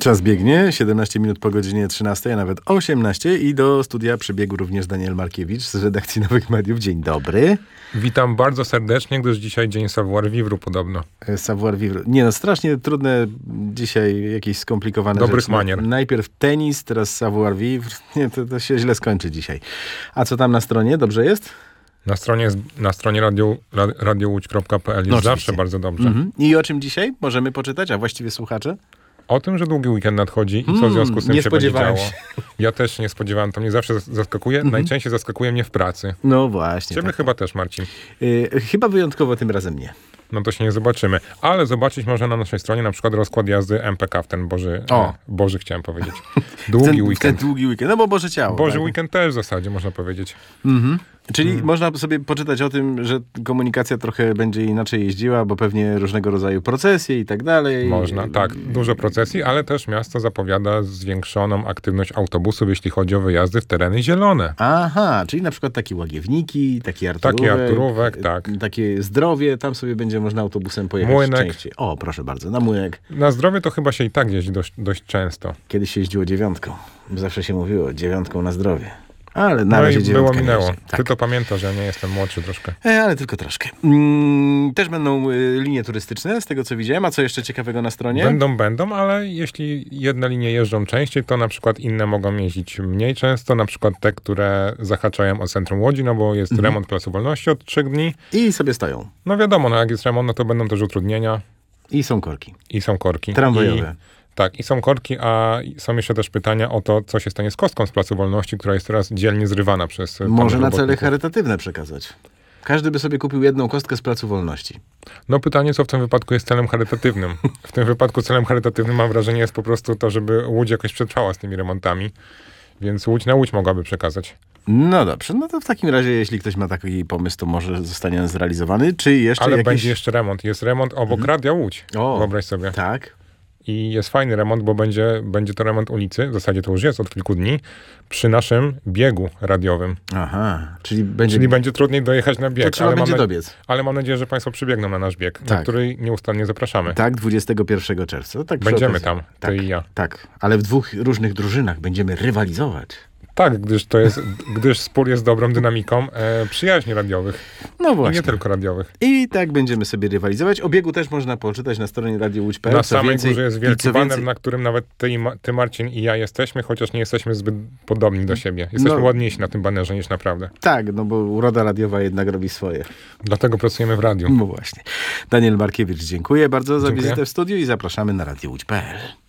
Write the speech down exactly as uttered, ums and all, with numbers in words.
Czas biegnie, siedemnaście minut po godzinie trzynastej, a nawet osiemnaście i do studia przybiegł również Daniel Markiewicz z redakcji Nowych Mediów. Dzień dobry. Witam bardzo serdecznie, gdyż dzisiaj dzień savoir-vivre podobno. Savoir-vivre. Nie no, strasznie trudne dzisiaj, jakieś skomplikowane Dobrych rzeczy. manier. Najpierw tenis, teraz savoir-vivre. Nie, to, to się źle skończy dzisiaj. A co tam na stronie? Dobrze jest? Na stronie, na stronie radio, radiołódź kropka p l jest no, zawsze bardzo dobrze. Mhm. I o czym dzisiaj możemy poczytać, a właściwie słuchacze? O tym, że długi weekend nadchodzi i co w związku z tym nie się będzie działo. się. Ja też się nie spodziewałem, to mnie zawsze zaskakuje. Mhm. Najczęściej zaskakuje mnie w pracy. No właśnie. Ciebie tak. chyba też, Marcin. Yy, chyba wyjątkowo tym razem nie. No to się nie zobaczymy. Ale zobaczyć można na naszej stronie na przykład rozkład jazdy M P K w ten Boży, o. E, Boży chciałem powiedzieć. Długi ten, weekend. Ten długi weekend, no bo Boże ciało. Boży tak? weekend też w zasadzie można powiedzieć. Mhm. Czyli Hmm. można sobie poczytać o tym, że komunikacja trochę będzie inaczej jeździła, bo pewnie różnego rodzaju procesje i tak dalej. Można, tak. Dużo procesji, ale też miasto zapowiada zwiększoną aktywność autobusów, jeśli chodzi o wyjazdy w tereny zielone. Aha, czyli na przykład takie Łagiewniki, taki Arturówek. Taki Arturówek, tak. Takie Zdrowie, tam sobie będzie można autobusem pojechać Młynek. częściej. O, proszę bardzo, na Młynek. Na Zdrowie to chyba się i tak jeździ dość, dość często. Kiedyś się jeździło dziewiątką. Zawsze się mówiło dziewiątką na Zdrowie. Ale na no razie i było nie minęło. jeździ. Tak. Ty to pamiętasz, ja nie jestem młodszy troszkę. E, ale tylko troszkę. Mm, też będą y, linie turystyczne, z tego co widziałem. A co jeszcze ciekawego na stronie? Będą, będą, ale jeśli jedne linie jeżdżą częściej, to na przykład inne mogą jeździć mniej często. Na przykład te, które zahaczają o centrum Łodzi, no bo jest mhm. remont Placu Wolności od trzech dni. I sobie stoją. No wiadomo, no jak jest remont, no to będą też utrudnienia. I są korki. I są korki. Tramwajowe. I... Tak, i są korki, a są jeszcze też pytania o to, co się stanie z kostką z Placu Wolności, która jest teraz dzielnie zrywana przez... Może na cele charytatywne przekazać. Każdy by sobie kupił jedną kostkę z Placu Wolności. No pytanie, co w tym wypadku jest celem charytatywnym. W tym wypadku celem charytatywnym, mam wrażenie, jest po prostu to, żeby Łódź jakoś przetrwała z tymi remontami. Więc Łódź na Łódź mogłaby przekazać. No dobrze, no to w takim razie, jeśli ktoś ma taki pomysł, to może zostanie on zrealizowany, czy jeszcze Ale jakiś... będzie jeszcze remont. Jest remont obok mhm. Radia Łódź. O, wyobraź sobie. Tak. I jest fajny remont, bo będzie, będzie to remont ulicy, w zasadzie to już jest od kilku dni, przy naszym biegu radiowym. Aha, czyli będzie... Czyli będzie trudniej dojechać na bieg. To trzeba ale będzie mam na... dobiec. Ale mam nadzieję, że Państwo przybiegną na nasz bieg, tak. na który nieustannie zapraszamy. Tak, dwudziestego pierwszego czerwca. Tak, będziemy tam, tak, ty i ja. Tak, ale w dwóch różnych drużynach będziemy rywalizować. Tak, gdyż to jest, gdyż spór jest dobrą dynamiką e, przyjaźni radiowych. No właśnie. I nie tylko radiowych. I tak będziemy sobie rywalizować. O biegu też można poczytać na stronie radio łódź kropka p l. Na samej więcej, górze jest wielki baner, więcej... na którym nawet ty, ty, Marcin i ja jesteśmy, chociaż nie jesteśmy zbyt podobni do siebie. Jesteśmy no, ładniejsi na tym banerze niż naprawdę. Tak, no bo uroda radiowa jednak robi swoje. Dlatego pracujemy w radiu. No właśnie. Daniel Markiewicz, dziękuję bardzo za dziękuję. wizytę w studiu i zapraszamy na radio łódź kropka p l.